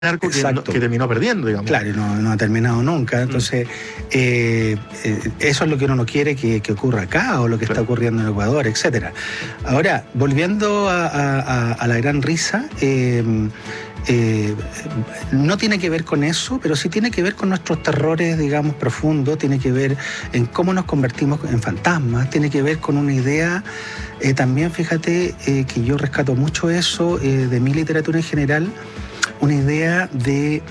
arco que terminó perdiendo, digamos. Claro, y no ha terminado nunca. Entonces, eso es lo que uno no quiere que ocurra acá, o lo que está ocurriendo en Ecuador, etcétera. Ahora, volviendo a la gran risa, no tiene que ver con eso, pero sí tiene que ver con nuestros terrores, digamos, profundos, tiene que ver en cómo nos convertimos en fantasmas, tiene que ver con una idea, también fíjate que yo rescato mucho eso de mi literatura en general, una idea de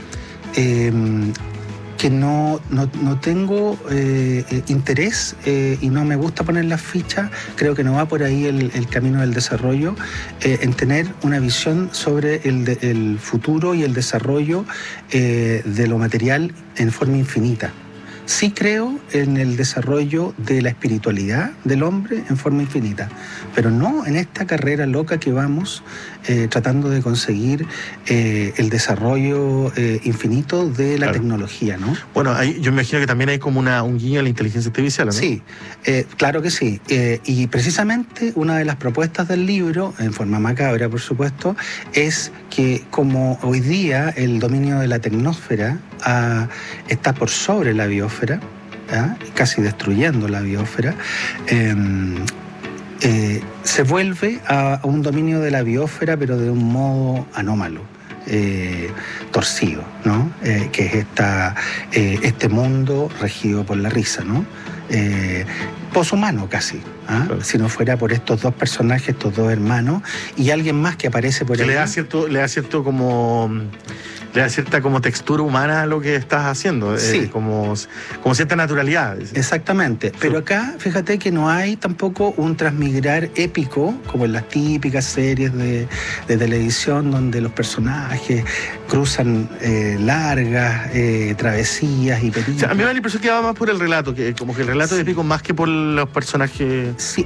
que no tengo interés y no me gusta poner las fichas, creo que no va por ahí el camino del desarrollo, en tener una visión sobre el futuro y el desarrollo de lo material en forma infinita. Sí creo en el desarrollo de la espiritualidad del hombre en forma infinita, pero no en esta carrera loca que vamos tratando de conseguir el desarrollo infinito de la tecnología, ¿no? Bueno, yo me imagino que también hay como un guiño a la inteligencia artificial, ¿no? Sí, claro que sí. Y precisamente una de las propuestas del libro, en forma macabra, por supuesto, es que como hoy día el dominio de la tecnósfera está por sobre la biosfera, casi destruyendo la biosfera, se vuelve a un dominio de la biosfera, pero de un modo anómalo, torcido, ¿no? Que es este mundo regido por la risa, ¿no? Poshumano casi, claro. Si no fuera por estos dos personajes, estos dos hermanos, y alguien más que aparece por ahí. Le da cierta como textura humana a lo que estás haciendo, sí. Como cierta naturalidad. Exactamente, pero acá fíjate que no hay tampoco un transmigrar épico como en las típicas series de televisión donde los personajes cruzan largas travesías y periplos. O sea, a mí me da la impresión que va más por el relato, que como que el relato es épico más que por los personajes. Sí,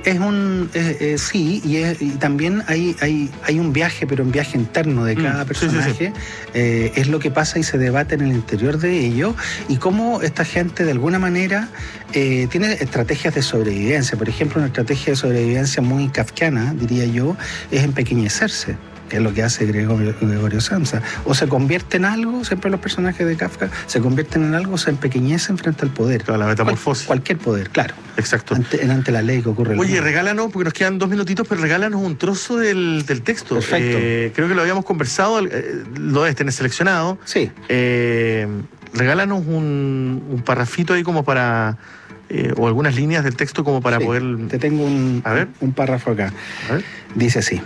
y también hay un viaje, pero un viaje interno de cada personaje. Sí. Es lo que pasa y se debate en el interior de ello, y cómo esta gente de alguna manera tiene estrategias de sobrevivencia. Por ejemplo, una estrategia de sobrevivencia muy kafkiana, diría yo, es empequeñecerse, que es lo que hace Gregorio Samsa. O se convierte en algo, siempre los personajes de Kafka se convierten en algo, se empequeñecen frente al poder. Claro, la metamorfosis. Cualquier poder, claro. Exacto. Ante la ley que ocurre. Oye, regálanos, porque nos quedan 2 minutitos, pero regálanos un trozo del texto. Perfecto. Creo que lo habíamos conversado, lo debes tener seleccionado. Sí. Regálanos un parrafito ahí como para... o algunas líneas del texto como para poder... Te tengo un párrafo acá. A ver. Dice así.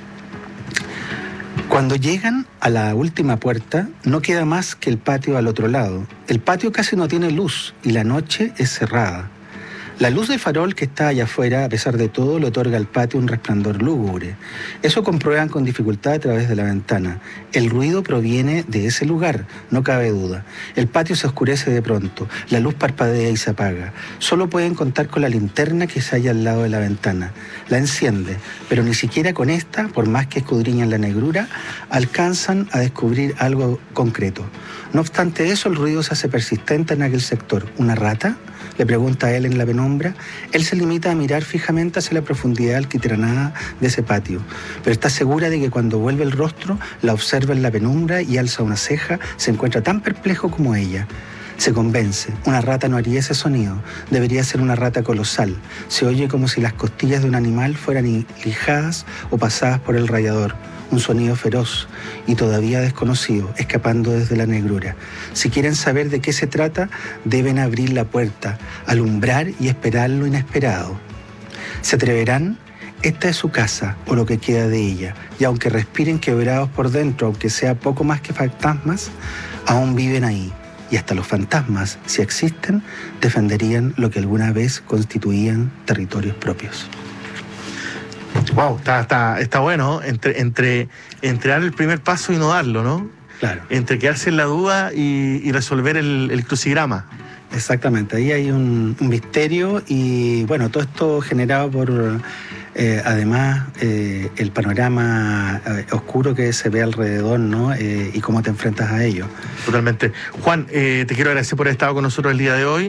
Cuando llegan a la última puerta, no queda más que el patio al otro lado. El patio casi no tiene luz y la noche es cerrada. La luz del farol que está allá afuera, a pesar de todo, le otorga al patio un resplandor lúgubre. Eso comprueban con dificultad a través de la ventana. El ruido proviene de ese lugar, no cabe duda. El patio se oscurece de pronto, la luz parpadea y se apaga. Solo pueden contar con la linterna que se halla al lado de la ventana. La enciende, pero ni siquiera con esta, por más que escudriñan la negrura, alcanzan a descubrir algo concreto. No obstante eso, el ruido se hace persistente en aquel sector. ¿Una rata?, le pregunta a él en la penumbra. Él se limita a mirar fijamente hacia la profundidad alquitranada de ese patio, pero está segura de que cuando vuelve el rostro, la observa en la penumbra y alza una ceja, se encuentra tan perplejo como ella. Se convence, una rata no haría ese sonido, debería ser una rata colosal. Se oye como si las costillas de un animal fueran lijadas o pasadas por el rallador. Un sonido feroz y todavía desconocido, escapando desde la negrura. Si quieren saber de qué se trata, deben abrir la puerta, alumbrar y esperar lo inesperado. ¿Se atreverán? Esta es su casa, o lo que queda de ella, y aunque respiren quebrados por dentro, aunque sea poco más que fantasmas, aún viven ahí. Y hasta los fantasmas, si existen, defenderían lo que alguna vez constituían territorios propios. Wow, está bueno, entre dar el primer paso y no darlo, ¿no? Claro. Entre quedarse en la duda y resolver el crucigrama. Exactamente, ahí hay un misterio y bueno, todo esto generado por además el panorama oscuro que se ve alrededor, ¿no? Y cómo te enfrentas a ello. Totalmente. Juan, te quiero agradecer por haber estado con nosotros el día de hoy.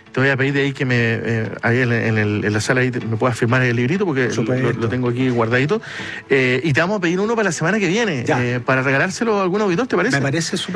te voy a pedir de ahí que ahí en la sala ahí me puedas firmar el librito, porque lo tengo aquí guardadito. Y te vamos a pedir uno para la semana que viene, para regalárselo a algún auditor, ¿te parece? Me parece súper.